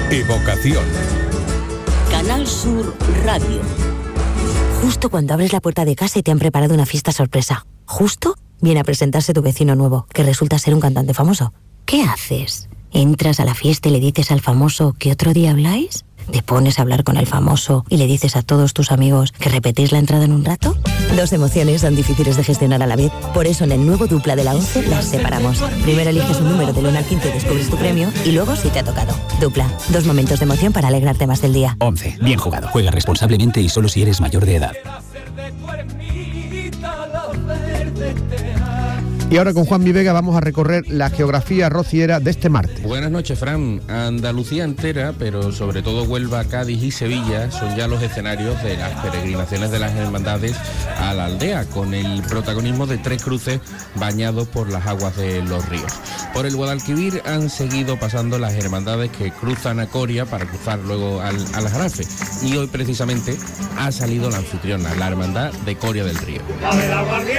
Evocación. Canal Sur Radio. Justo cuando abres la puerta de casa y te han preparado una fiesta sorpresa. Justo viene a presentarse tu vecino nuevo, que resulta ser un cantante famoso. ¿Qué haces? ¿Entras a la fiesta y le dices al famoso que otro día habláis? ¿Te pones a hablar con el famoso y le dices a todos tus amigos que repetís la entrada en un rato? Dos emociones son difíciles de gestionar a la vez. Por eso en el nuevo Dupla de la 11 las separamos. Primero eliges un número del 1 al 15 y descubres tu premio, y luego si te ha tocado. Dupla, dos momentos de emoción para alegrarte más del día. 11. Bien jugado. Juega responsablemente y solo si eres mayor de edad. Y ahora con Juan Vivega vamos a recorrer la geografía rociera de este martes. Buenas noches, Fran. Andalucía entera, pero sobre todo Huelva, Cádiz y Sevilla son ya los escenarios de las peregrinaciones de las hermandades a la aldea, con el protagonismo de 3 cruces bañados por las aguas de los ríos. Por el Guadalquivir han seguido pasando las hermandades que cruzan a Coria para cruzar luego al Jarafe. Y hoy precisamente ha salido la anfitriona, la hermandad de Coria del Río.